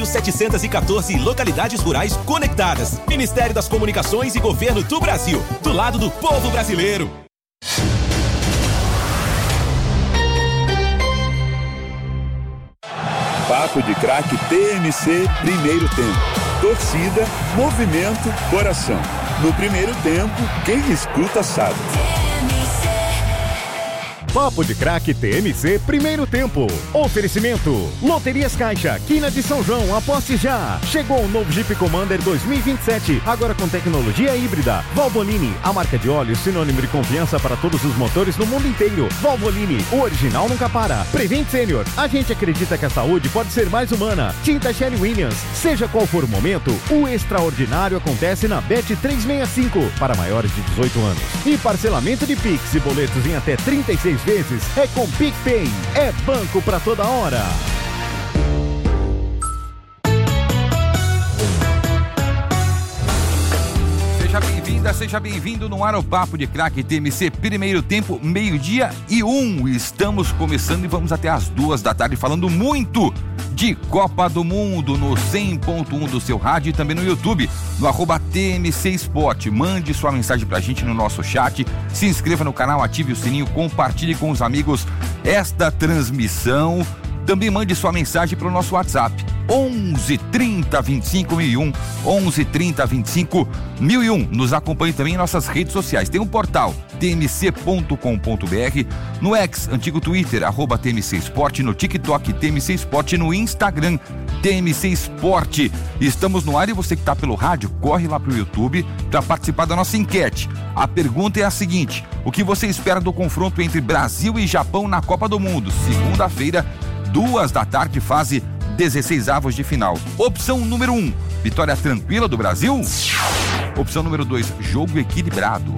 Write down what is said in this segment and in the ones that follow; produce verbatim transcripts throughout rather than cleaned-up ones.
mil setecentas e quatorze localidades rurais conectadas. Ministério das Comunicações e Governo do Brasil. Do lado do povo brasileiro. Papo de Craque T M C, primeiro tempo. Torcida, movimento, coração. No primeiro tempo, quem escuta sabe. Papo de Craque T M C, primeiro tempo. Oferecimento: Loterias Caixa, Quina de São João, aposte já. Chegou o novo Jeep Commander dois mil e vinte e sete, agora com tecnologia híbrida. Valvoline, a marca de óleo sinônimo de confiança para todos os motores no mundo inteiro. Valvoline, o original nunca para. Prevent Senior, a gente acredita que a saúde pode ser mais humana. Tinta Sherry Williams, seja qual for o momento, o extraordinário acontece na Bet trezentos e sessenta e cinco, para maiores de dezoito anos. E parcelamento de Pix e boletos em até trinta e seis vezes é com PicPay. É banco pra toda hora. Seja bem-vinda, seja bem-vindo no ar ao Papo de Craque T M C, primeiro tempo, meio-dia e um. Estamos começando e vamos até as duas da tarde falando muito de Copa do Mundo no cem ponto um do seu rádio e também no YouTube, no arroba T M C Sport. Mande sua mensagem pra gente no nosso chat, se inscreva no canal, ative o sininho, compartilhe com os amigos esta transmissão. Também mande sua mensagem para o nosso WhatsApp, onze, trinta, vinte e cinco, mil e um, onze, trinta, vinte e cinco, mil e um. Nos acompanhe também em nossas redes sociais. Tem um portal, t m c ponto com ponto b r, no X, antigo Twitter, arroba T M C Sport, no TikTok, T M C Sport, no Instagram, T M C Sport. Estamos no ar e você que está pelo rádio, corre lá para o YouTube para participar da nossa enquete. A pergunta é a seguinte: o que você espera do confronto entre Brasil e Japão na Copa do Mundo? Segunda-feira, duas da tarde, fase dezesseis avos de final. Opção número um, vitória tranquila do Brasil. Opção número dois, jogo equilibrado.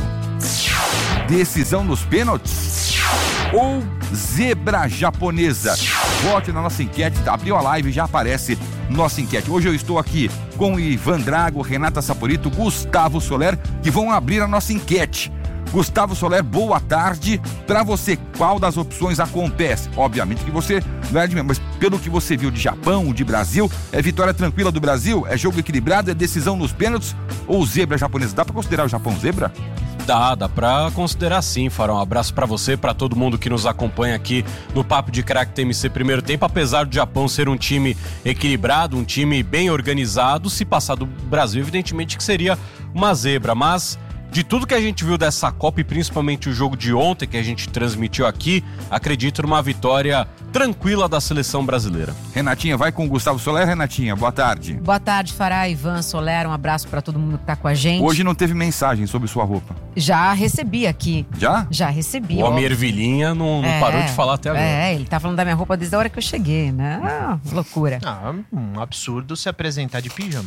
Decisão nos pênaltis. Ou zebra japonesa. Vote na nossa enquete, abriu a live, já aparece nossa enquete. Hoje eu estou aqui com Ivan Drago, Renata Saporito, Gustavo Soler, que vão abrir a nossa enquete. Gustavo Soler, boa tarde. Para você, qual das opções acontece? Obviamente que você não é de mim, mas pelo que você viu de Japão, de Brasil, é vitória tranquila do Brasil? É jogo equilibrado? É decisão nos pênaltis? Ou zebra japonesa? Dá para considerar o Japão zebra? Dá, dá pra considerar sim, Farão. Um abraço pra você, pra todo mundo que nos acompanha aqui no Papo de Craque T M C primeiro tempo. Apesar do Japão ser um time equilibrado, um time bem organizado, se passar do Brasil, evidentemente que seria uma zebra, mas de tudo que a gente viu dessa Copa e principalmente o jogo de ontem que a gente transmitiu aqui, acredito numa vitória tranquila da seleção brasileira. Renatinha, vai com o Gustavo Soler. Renatinha, boa tarde. Boa tarde, Fará, Ivan, Soler, um abraço para todo mundo que tá com a gente. Hoje não teve mensagem sobre sua roupa. Já recebi aqui. Já? Já recebi. O homem ervilhinha não, não é, parou de falar até agora. É, ele tá falando da minha roupa desde a hora que eu cheguei, né? Ah, loucura. Ah, um absurdo se apresentar de pijama.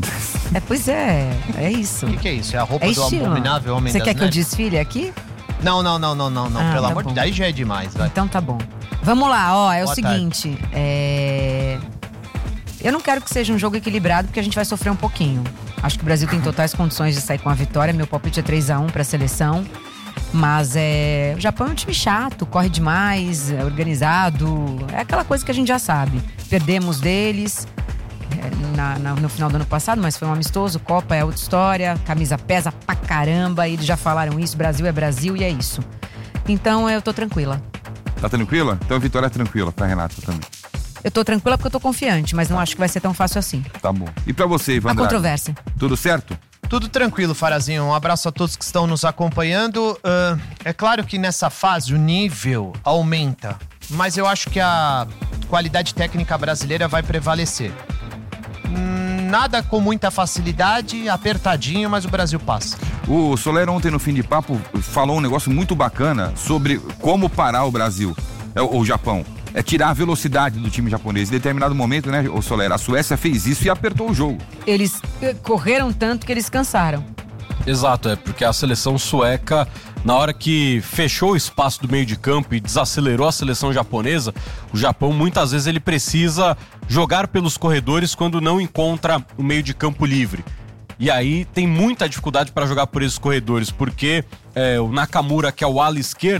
É, pois é, é isso. O que, que é isso? É a roupa é do abominável Homem Você das quer Neves? que eu desfile aqui? Não, não, não, não, não, não. Ah, Pelo tá amor de Deus, aí já é demais, vai. Então tá bom. Vamos lá, ó, é Boa o seguinte, é... eu não quero que seja um jogo equilibrado, porque a gente vai sofrer um pouquinho. Acho que o Brasil tem totais condições de sair com a vitória, meu palpite é três a um pra seleção. Mas é... o Japão é um time chato, corre demais, é organizado, é aquela coisa que a gente já sabe. Perdemos deles é, na, na, no final do ano passado, mas foi um amistoso, Copa é outra história, camisa pesa pra caramba, eles já falaram isso, Brasil é Brasil e é isso. Então eu tô tranquila. Tá tranquila? Então a vitória é tranquila pra Renata também. Eu tô tranquila porque eu tô confiante, mas não acho que vai ser tão fácil assim. Tá bom. E pra você, Ivan Drago? A controvérsia. Tudo certo? Tudo tranquilo, Farazinho. Um abraço a todos que estão nos acompanhando. Uh, é claro que nessa fase o nível aumenta, mas eu acho que a qualidade técnica brasileira vai prevalecer. Nada com muita facilidade, apertadinho, mas o Brasil passa. O Soler ontem no fim de papo falou um negócio muito bacana sobre como parar o Brasil, o Japão. É tirar a velocidade do time japonês. Em determinado momento, né, o Soler, a Suécia fez isso e apertou o jogo. Eles correram tanto que eles cansaram. Exato, é porque a seleção sueca, na hora que fechou o espaço do meio de campo e desacelerou a seleção japonesa, o Japão muitas vezes ele precisa jogar pelos corredores quando não encontra o meio de campo livre. E aí tem muita dificuldade para jogar por esses corredores, porque é, o Nakamura, que é o ala esquerda,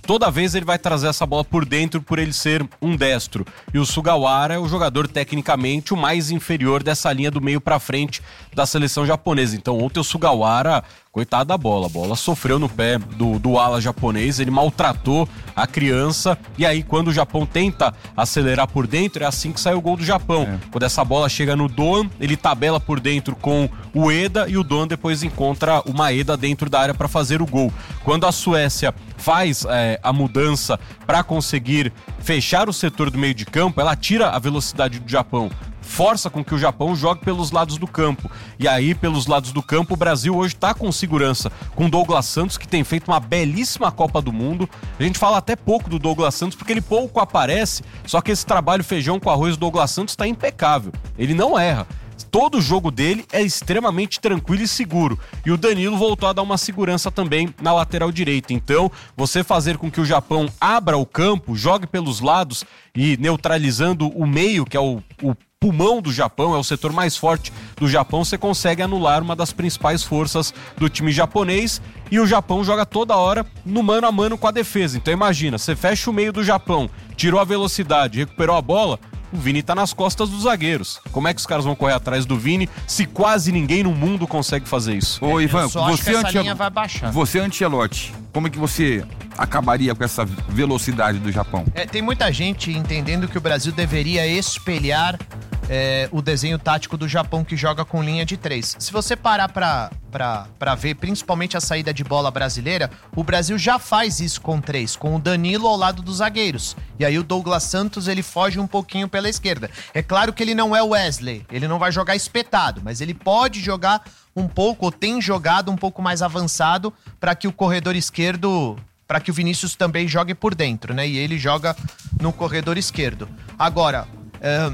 toda vez ele vai trazer essa bola por dentro por ele ser um destro. E o Sugawara é o jogador tecnicamente o mais inferior dessa linha do meio pra frente da seleção japonesa. Então ontem o Sugawara, coitado da bola, a bola sofreu no pé do, do ala japonês, ele maltratou a criança, e aí quando o Japão tenta acelerar por dentro, é assim que sai o gol do Japão. É. Quando essa bola chega no Doan, ele tabela por dentro com o Eda, e o Doan depois encontra o Maeda dentro da área para fazer o gol. Quando a Suécia faz é, a mudança para conseguir fechar o setor do meio de campo, ela tira a velocidade do Japão, força com que o Japão jogue pelos lados do campo. E aí, pelos lados do campo, o Brasil hoje está com segurança, com Douglas Santos, que tem feito uma belíssima Copa do Mundo. A gente fala até pouco do Douglas Santos, porque ele pouco aparece, só que esse trabalho feijão com arroz do Douglas Santos está impecável. Ele não erra. Todo o jogo dele é extremamente tranquilo e seguro. E o Danilo voltou a dar uma segurança também na lateral direita. Então, você fazer com que o Japão abra o campo, jogue pelos lados e neutralizando o meio, que é o, o pulmão do Japão, é o setor mais forte do Japão, você consegue anular uma das principais forças do time japonês. E o Japão joga toda hora no mano a mano com a defesa. Então imagina, você fecha o meio do Japão, tirou a velocidade, recuperou a bola, o Vini tá nas costas dos zagueiros. Como é que os caras vão correr atrás do Vini se quase ninguém no mundo consegue fazer isso? Ô Ivan, você, essa anti... linha vai baixar. você Ancelotti, como é que você acabaria com essa velocidade do Japão? É, tem muita gente entendendo que o Brasil deveria espelhar é, o desenho tático do Japão, que joga com linha de três. Se você parar pra, pra, pra ver, principalmente a saída de bola brasileira, o Brasil já faz isso com três, com o Danilo ao lado dos zagueiros. E aí o Douglas Santos, ele foge um pouquinho pela esquerda. É claro que ele não é o Wesley, ele não vai jogar espetado, mas ele pode jogar um pouco, ou tem jogado um pouco mais avançado, para que o corredor esquerdo, para que o Vinícius também jogue por dentro, né? E ele joga no corredor esquerdo. Agora, é...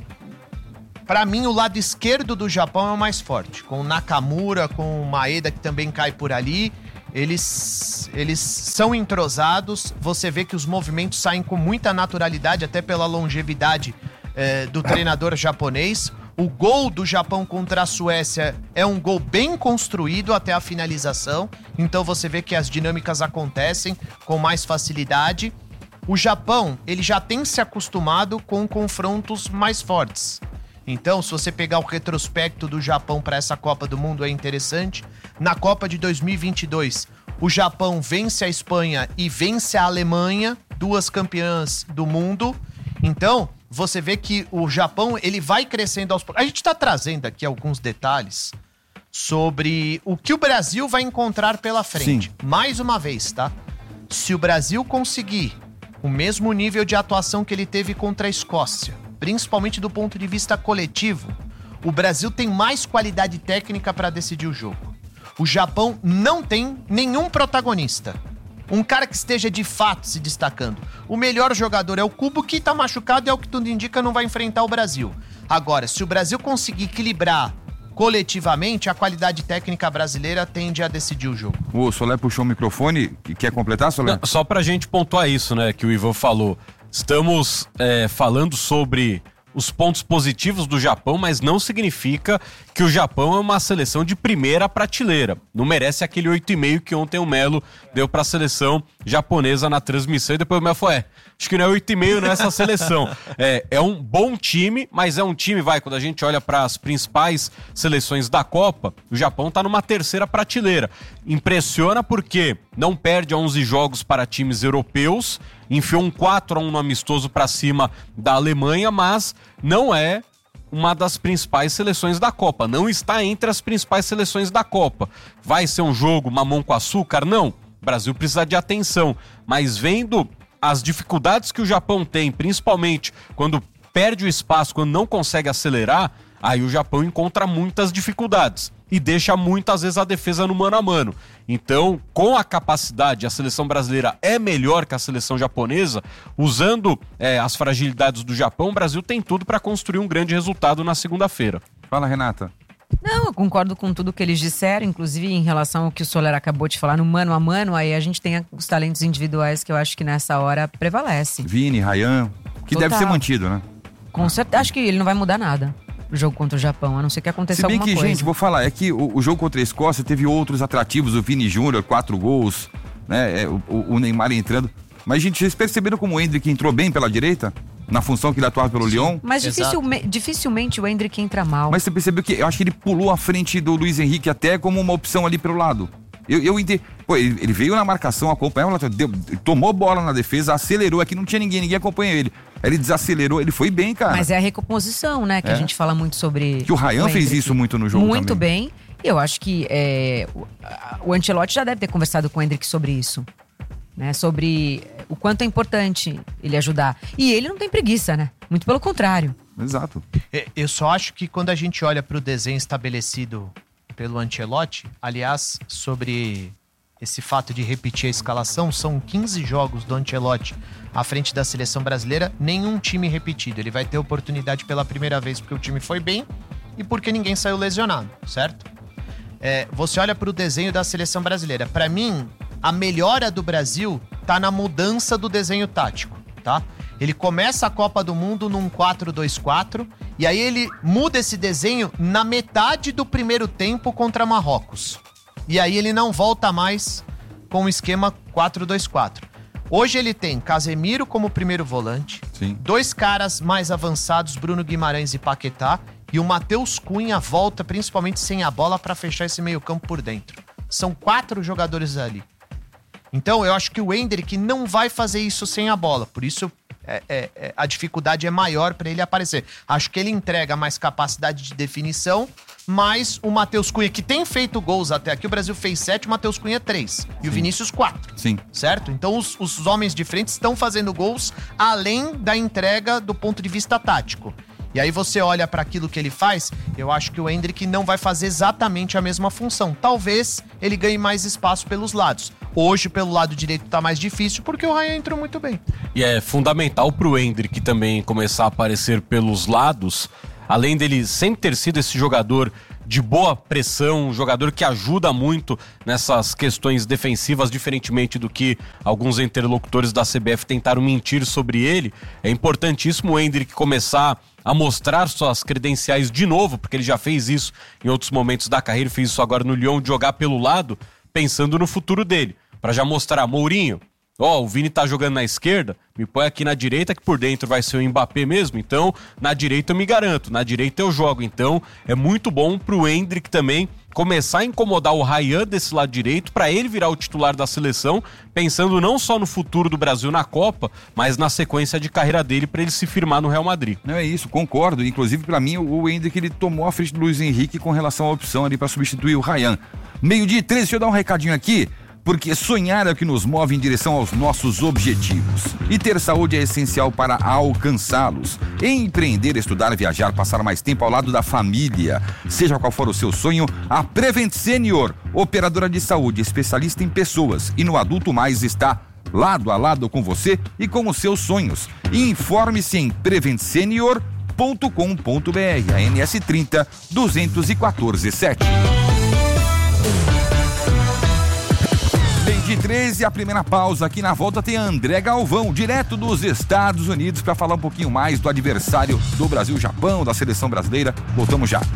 para mim, o lado esquerdo do Japão é o mais forte. Com o Nakamura, com o Maeda, que também cai por ali. Eles, eles são entrosados. Você vê que os movimentos saem com muita naturalidade, até pela longevidade eh, do treinador japonês. O gol do Japão contra a Suécia é um gol bem construído até a finalização. Então você vê que as dinâmicas acontecem com mais facilidade. O Japão, ele já tem se acostumado com confrontos mais fortes. Então, se você pegar o retrospecto do Japão para essa Copa do Mundo, é interessante. Na Copa de dois mil e vinte e dois, o Japão vence a Espanha e vence a Alemanha, duas campeãs do mundo. Então, você vê que o Japão, ele vai crescendo aos poucos. A gente está trazendo aqui alguns detalhes sobre o que o Brasil vai encontrar pela frente. Sim. Mais uma vez, tá? Se o Brasil conseguir o mesmo nível de atuação que ele teve contra a Escócia, principalmente do ponto de vista coletivo, o Brasil tem mais qualidade técnica para decidir o jogo. O Japão não tem nenhum protagonista. Um cara que esteja de fato se destacando. O melhor jogador é o Kubo, que tá machucado e é o que tudo indica não vai enfrentar o Brasil. Agora, se o Brasil conseguir equilibrar coletivamente, a qualidade técnica brasileira tende a decidir o jogo. O Solé puxou o microfone. Quer completar, Solé? Não, só pra gente pontuar isso, né, que o Ivan falou. Estamos é, falando sobre os pontos positivos do Japão, mas não significa que o Japão é uma seleção de primeira prateleira. Não merece aquele oito e meio que ontem o Melo deu para a seleção japonesa na transmissão, e depois o Melo falou, é, acho que não é oito e meio nessa seleção. É, é um bom time, mas é um time, vai, quando a gente olha para as principais seleções da Copa, o Japão tá numa terceira prateleira. Impressiona porque não perde onze jogos para times europeus, enfiou um quatro a um no amistoso para cima da Alemanha, mas não é uma das principais seleções da Copa, não está entre as principais seleções da Copa. Vai ser um jogo mamão com açúcar? Não. O Brasil precisa de atenção, mas vendo as dificuldades que o Japão tem, principalmente quando perde o espaço, quando não consegue acelerar, aí o Japão encontra muitas dificuldades e deixa muitas vezes a defesa no mano a mano. Então, com a capacidade, a seleção brasileira é melhor que a seleção japonesa, usando é, as fragilidades do Japão, o Brasil tem tudo para construir um grande resultado na segunda-feira. Fala, Renata. Não, eu concordo com tudo que eles disseram, inclusive em relação ao que o Soler acabou de falar, no mano a mano, aí a gente tem os talentos individuais que eu acho que nessa hora prevalece. Vini, Ryan, que Total. deve ser mantido, né? Com certeza, acho que ele não vai mudar nada. O jogo contra o Japão, a não ser que aconteça Se bem alguma que, coisa. gente, vou falar, é que o, o jogo contra a Escócia teve outros atrativos, o Vini Júnior, quatro gols, né, é, o, o Neymar entrando. Mas, gente, vocês perceberam como o Endrick entrou bem pela direita? Na função que ele atuava pelo Sim, Lyon? Mas dificilmente, dificilmente o Endrick entra mal. Mas você percebeu que eu acho que ele pulou à frente do Luiz Henrique até como uma opção ali pelo lado. Eu, eu entendi. Pô, ele, ele veio na marcação, acompanhava, deu, tomou bola na defesa, acelerou. Aqui não tinha ninguém, ninguém acompanha ele. Ele desacelerou, ele foi bem, cara. Mas é a recomposição, né? Que é. a gente fala muito sobre. Que o Ryan fez isso muito no jogo Muito também. bem. E eu acho que é, o, o Ancelotti já deve ter conversado com o Endrick sobre isso. Né, sobre o quanto é importante ele ajudar. E ele não tem preguiça, né? Muito pelo contrário. Exato. Eu só acho que quando a gente olha para o desenho estabelecido pelo Ancelotti, aliás, sobre esse fato de repetir a escalação, são quinze jogos do Ancelotti à frente da seleção brasileira, nenhum time repetido. Ele vai ter oportunidade pela primeira vez porque o time foi bem e porque ninguém saiu lesionado, certo? É, você olha para o desenho da seleção brasileira. Para mim, a melhora do Brasil tá na mudança do desenho tático, tá? Ele começa a Copa do Mundo num quatro dois quatro e aí ele muda esse desenho na metade do primeiro tempo contra Marrocos. E aí ele não volta mais com o esquema quatro dois quatro. Hoje ele tem Casemiro como primeiro volante, Sim. dois caras mais avançados, Bruno Guimarães e Paquetá, e o Matheus Cunha volta principalmente sem a bola para fechar esse meio campo por dentro. São quatro jogadores ali. Então, eu acho que o Endrick não vai fazer isso sem a bola. Por isso, é, é, é, a dificuldade é maior para ele aparecer. Acho que ele entrega mais capacidade de definição, mas o Matheus Cunha, que tem feito gols até aqui, o Brasil fez sete, o Matheus Cunha três. E Sim. o Vinícius quatro. Sim. Certo? Então, os, os homens de frente estão fazendo gols além da entrega do ponto de vista tático. E aí você olha para aquilo que ele faz, eu acho que o Endrick não vai fazer exatamente a mesma função. Talvez ele ganhe mais espaço pelos lados. Hoje, pelo lado direito, tá mais difícil, porque o Ryan entrou muito bem. E é fundamental pro Endrick também começar a aparecer pelos lados, além dele sempre ter sido esse jogador de boa pressão, um jogador que ajuda muito nessas questões defensivas, diferentemente do que alguns interlocutores da C B F tentaram mentir sobre ele. É importantíssimo o Endrick começar a mostrar suas credenciais de novo, porque ele já fez isso em outros momentos da carreira, fez isso agora no Lyon, de jogar pelo lado, pensando no futuro dele, para já mostrar, Mourinho, ó, oh, o Vini tá jogando na esquerda, me põe aqui na direita que por dentro vai ser o Mbappé mesmo, então na direita eu me garanto, na direita eu jogo, então é muito bom pro Endrick também começar a incomodar o Ryan desse lado direito para ele virar o titular da seleção, pensando não só no futuro do Brasil na Copa, mas na sequência de carreira dele para ele se firmar no Real Madrid. Não é isso, concordo, inclusive para mim o Endrick ele tomou a frente do Luiz Henrique com relação à opção ali para substituir o Ryan. Meio-dia e treze, deixa eu dar um recadinho aqui. Porque sonhar é o que nos move em direção aos nossos objetivos. E ter saúde é essencial para alcançá-los. Empreender, estudar, viajar, passar mais tempo ao lado da família. Seja qual for o seu sonho, a Prevent Senior, operadora de saúde, especialista em pessoas. E no Adulto Mais está lado a lado com você e com os seus sonhos. Informe-se em prevent senior ponto com ponto b r. A N S trinta, duzentos e quatorze, sete. De treze, a primeira pausa. Aqui na volta tem a André Galvão, direto dos Estados Unidos, para falar um pouquinho mais do adversário do Brasil, Japão, da seleção brasileira. Voltamos já.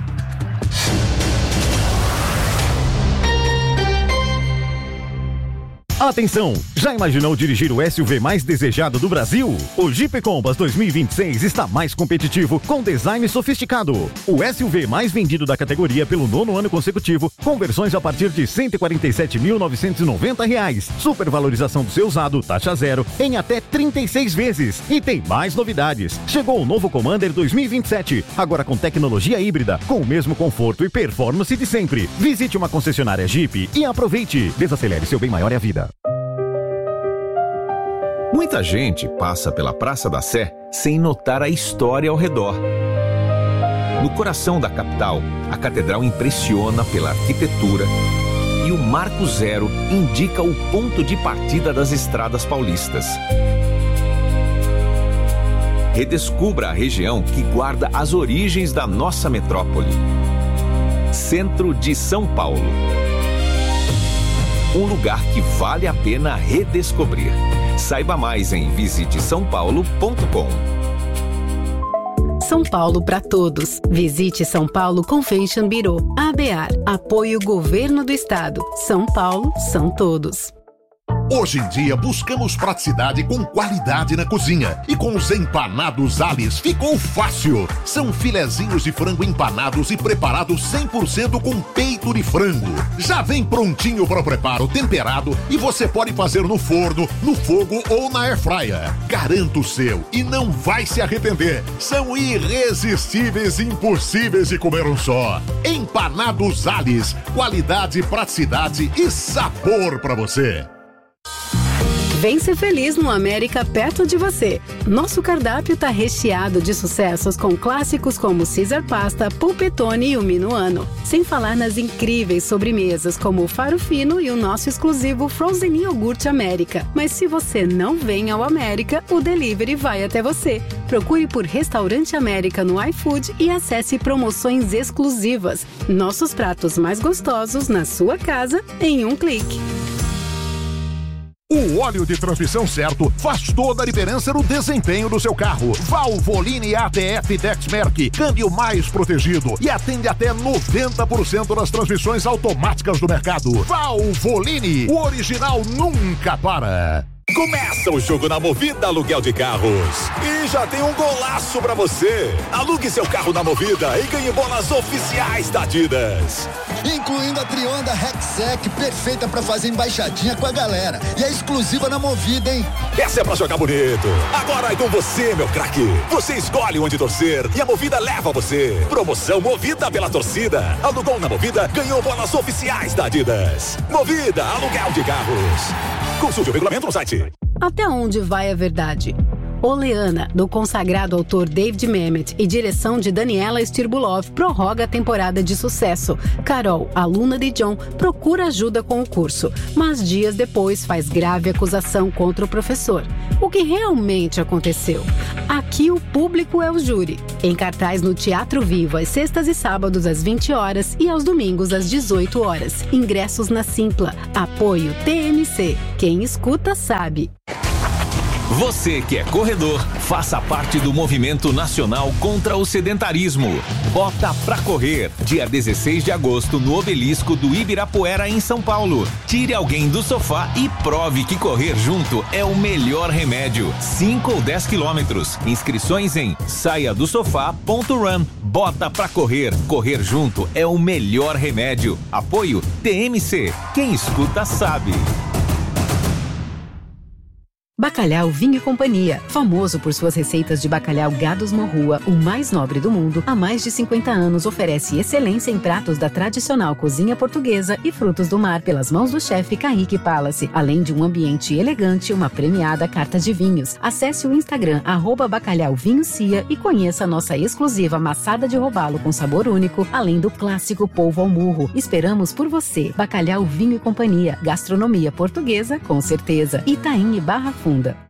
Atenção! Já imaginou dirigir o S U V mais desejado do Brasil? O Jeep Compass dois mil e vinte e seis está mais competitivo, com design sofisticado. O S U V mais vendido da categoria pelo nono ano consecutivo, com versões a partir de cento e quarenta e sete mil novecentos e noventa reais. Supervalorização do seu usado, taxa zero, em até trinta e seis vezes. E tem mais novidades. Chegou o novo Commander dois mil e vinte e sete, agora com tecnologia híbrida, com o mesmo conforto e performance de sempre. Visite uma concessionária Jeep e aproveite. Desacelere, seu bem maior é a vida. Muita gente passa pela Praça da Sé sem notar a história ao redor. No coração da capital, a catedral impressiona pela arquitetura e o Marco Zero indica o ponto de partida das estradas paulistas. Redescubra a região que guarda as origens da nossa metrópole. Centro de São Paulo. Um lugar que vale a pena redescobrir. Saiba mais em visite são paulo ponto com. São Paulo para todos. Visite São Paulo Convention Bureau. A B A R. Apoio Governo do Estado. São Paulo são todos. Hoje em dia buscamos praticidade com qualidade na cozinha. E com os empanados Alice ficou fácil. São filezinhos de frango empanados e preparados cem por cento com peito de frango. Já vem prontinho para o preparo, temperado, e você pode fazer no forno, no fogo ou na airfryer. Garanta o seu e não vai se arrepender. São irresistíveis e impossíveis de comer um só. Empanados Alice, qualidade, praticidade e sabor para você. Vem ser feliz no América perto de você. Nosso cardápio tá recheado de sucessos com clássicos como Caesar Pasta, Polpettone e o Minuano. Sem falar nas incríveis sobremesas como o Faro Fino e o nosso exclusivo Frozen Iogurte América. Mas se você não vem ao América, o delivery vai até você. Procure por Restaurante América no iFood e acesse promoções exclusivas. Nossos pratos mais gostosos na sua casa em um clique. O óleo de transmissão certo faz toda a diferença no desempenho do seu carro. Valvoline A T F Dexmerc, câmbio mais protegido e atende até noventa por cento das transmissões automáticas do mercado. Valvoline, o original nunca para. Começa o jogo na Movida Aluguel de Carros. E já tem um golaço pra você. Alugue seu carro na Movida e ganhe bolas oficiais da Adidas. Incluindo a Trionda Rexec, perfeita pra fazer embaixadinha com a galera. E é exclusiva na Movida, hein? Essa é pra jogar bonito. Agora é com você, meu craque. Você escolhe onde torcer e a Movida leva você. Promoção Movida pela torcida. Alugou na Movida, ganhou bolas oficiais da Adidas. Movida Aluguel de Carros. Consulte o regulamento no site. Até onde vai a verdade? Oleana, do consagrado autor David Mamet e direção de Daniela Stirbulov, prorroga a temporada de sucesso. Carol, aluna de John, procura ajuda com o curso, mas dias depois faz grave acusação contra o professor. O que realmente aconteceu? Aqui o público é o júri. Em cartaz no Teatro Vivo às sextas e sábados às vinte horas e aos domingos às dezoito horas. Ingressos na Simpla. Apoio T M C. Quem escuta sabe. Você que é corredor, faça parte do Movimento Nacional contra o Sedentarismo. Bota pra correr, dia dezesseis de agosto, no Obelisco do Ibirapuera, em São Paulo. Tire alguém do sofá e prove que correr junto é o melhor remédio. cinco ou dez quilômetros. Inscrições em saia do sofá ponto run. Bota pra correr. Correr junto é o melhor remédio. Apoio T M C. Quem escuta sabe. Bacalhau Vinho e Companhia, famoso por suas receitas de bacalhau Gados Morrua, o mais nobre do mundo, há mais de cinquenta anos oferece excelência em pratos da tradicional cozinha portuguesa e frutos do mar pelas mãos do chefe Kaique Palace, além de um ambiente elegante e uma premiada carta de vinhos. Acesse o Instagram arroba Bacalhau Vinho Cia e conheça a nossa exclusiva maçada de robalo com sabor único, além do clássico polvo ao murro. Esperamos por você. Bacalhau Vinho e Companhia, gastronomia portuguesa com certeza. Itaim e Barra Funda.